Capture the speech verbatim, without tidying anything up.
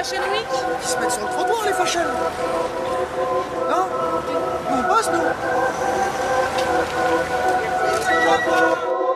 Fashion Week? Ils se mettent sur le trottoir, les fashion. Non? Nous, on bosse, nous.